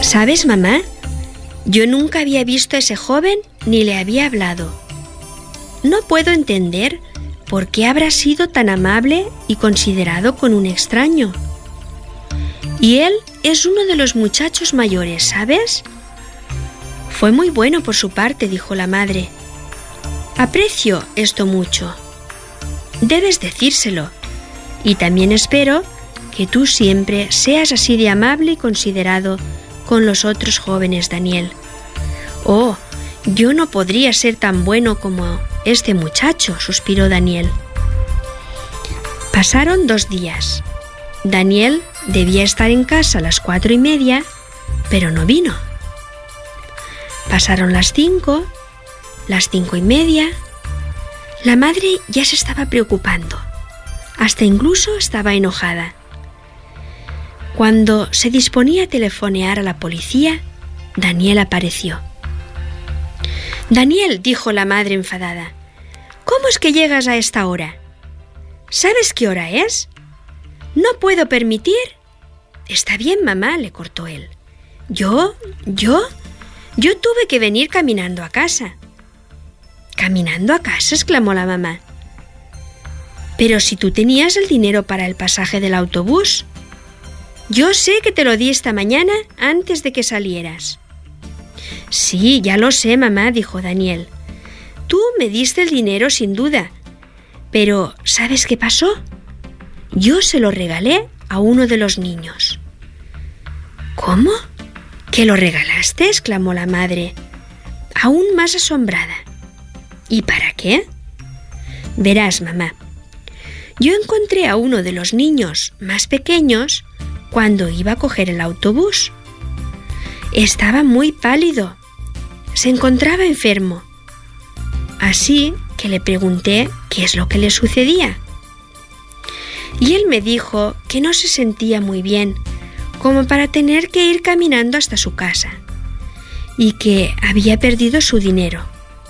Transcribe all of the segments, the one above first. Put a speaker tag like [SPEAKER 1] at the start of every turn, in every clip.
[SPEAKER 1] ¿Sabes, mamá? Yo nunca había visto a ese joven ni le había hablado. No puedo entender por qué habrá sido tan amable y considerado con un extraño. Y él es uno de los muchachos mayores, ¿sabes? Fue muy bueno por su parte, dijo la madre. Aprecio esto mucho. Debes decírselo. Y también espero que tú siempre seas así de amable y considerado con los otros jóvenes, Daniel. Oh, yo no podría ser tan bueno como este muchacho, suspiró Daniel. Pasaron 2 días. Daniel debía estar en casa a las 4:30, pero no vino. Pasaron las 5, las 5:30. La madre ya se estaba preocupando. Hasta incluso estaba enojada. Cuando se disponía a telefonear a la policía, Daniel apareció. «Daniel», dijo la madre enfadada, «¿cómo es que llegas a esta hora? ¿Sabes qué hora es? No puedo permitir». «Está bien, mamá», le cortó él. Yo tuve que venir caminando a casa». «¿Caminando a casa?», exclamó la mamá. «Pero si tú tenías el dinero para el pasaje del autobús». «Yo sé que te lo di esta mañana antes de que salieras». «Sí, ya lo sé, mamá», dijo Daniel. «Tú me diste el dinero sin duda. Pero, ¿sabes qué pasó? Yo se lo regalé a uno de los niños». «¿Cómo? ¿Que lo regalaste?», exclamó la madre, aún más asombrada. «¿Y para qué?». «Verás, mamá, yo encontré a uno de los niños más pequeños cuando iba a coger el autobús. Estaba muy pálido. Se encontraba enfermo. Así que le pregunté qué es lo que le sucedía. Y él me dijo que no se sentía muy bien, como para tener que ir caminando hasta su casa, y que había perdido su dinero.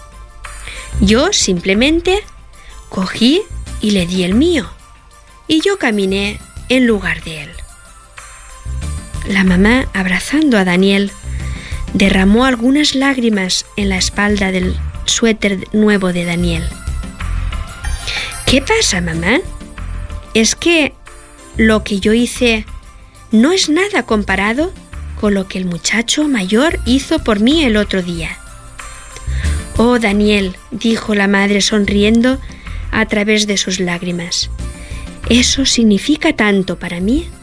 [SPEAKER 1] Yo simplemente cogí y le di el mío, y yo caminé en lugar de él». La mamá, abrazando a Daniel, derramó algunas lágrimas en la espalda del suéter nuevo de Daniel. «¿Qué pasa, mamá? Es que lo que yo hice no es nada comparado con lo que el muchacho mayor hizo por mí el otro día». «Oh, Daniel», dijo la madre sonriendo a través de sus lágrimas, «eso significa tanto para mí».